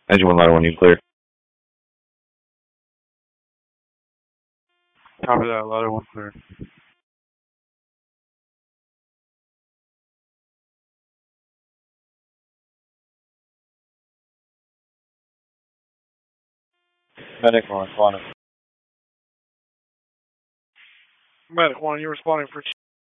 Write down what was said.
Engine 1, ladder 1, you clear. Copy that, ladder 1 clear. Medic 1, responding. Medic 1, you're responding for